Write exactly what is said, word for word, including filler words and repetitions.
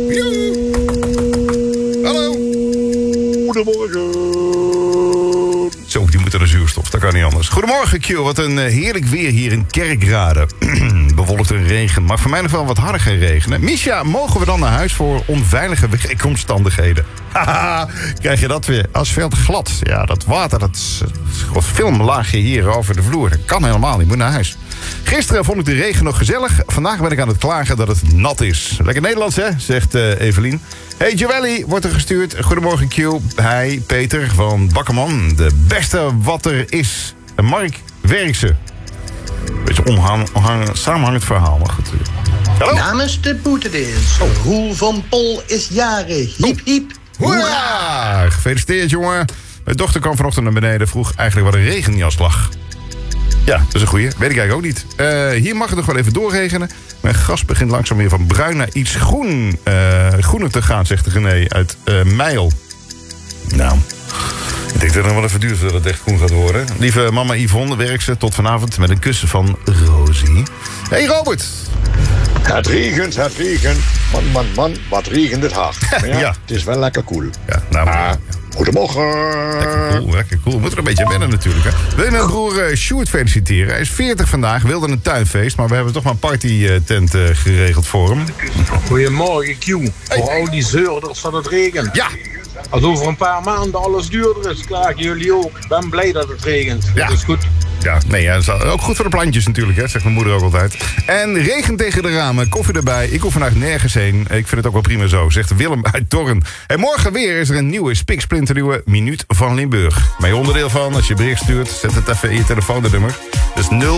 Hallo. Goedemorgen. Zo, die moeten naar zuurstof, dat kan niet anders. Goedemorgen, Q. Wat een uh, heerlijk weer hier in Kerkrade. Bewolkt en regen. Mag voor mij nog wel wat harder gaan regenen. Misha, mogen we dan naar huis voor onveilige werkomstandigheden? Haha, krijg je dat weer. Asfalt glad. Ja, dat water, dat schot filmlaagje hier over de vloer. Dat kan helemaal niet, moet naar huis. Gisteren vond ik de regen nog gezellig. Vandaag ben ik aan het klagen dat het nat is. Lekker Nederlands, hè, zegt uh, Evelien. Hey, Joëlly wordt er gestuurd. Goedemorgen, Q. Hi, Peter van Bakkerman. De beste wat er is. En Mark Werkse. Beetje onhang, onhang, samenhangend verhaal, maar goed. Hallo? Namens de boetedeers. Oh. Roel van Pol is jarig. Hiep, hiep. Hoera! Gefeliciteerd, jongen. Mijn dochter kwam vanochtend naar beneden. Vroeg eigenlijk wat een regenjas lag. Ja, dat is een goeie. Weet ik eigenlijk ook niet. Uh, hier mag het nog wel even doorregenen. Mijn gras begint langzaam weer van bruin naar iets groen, uh, groener te gaan, zegt de René uit uh, Meijel. Nou, ik denk dat het nog wel even duurt voordat het echt groen gaat worden. Lieve mama Yvonne, werkt ze tot vanavond met een kussen van Rosie. Hey Robert. Het regent, het regent. Man, man, man, wat regent het hard. Maar ja, ja, het is wel lekker koel. Cool. Ja, nou, maar... Uh, Goedemorgen. Lekker cool, lekker cool. Moet er een beetje wennen natuurlijk, hè. Wil je mijn broer uh, Sjoerd feliciteren? Hij is veertig vandaag, wilde een tuinfeest... maar we hebben toch maar een partytent uh, geregeld voor hem. Goedemorgen, Q. Hey. Voor al die zeurders dat het regent. Ja. Als over een paar maanden alles duurder is, klagen jullie ook. Ik ben blij dat het regent. Ja. Dat is goed. Ja, nee, ja, dat is ook goed voor de plantjes natuurlijk, hè, zegt mijn moeder ook altijd. En regen tegen de ramen, koffie erbij. Ik hoef vandaag nergens heen. Ik vind het ook wel prima zo, zegt Willem uit Torren. En morgen weer is er een nieuwe spiksplinternieuwe Minuut van Limburg. Ben je onderdeel van? Als je bericht stuurt, zet het even in je telefoonnummer. Dat is nul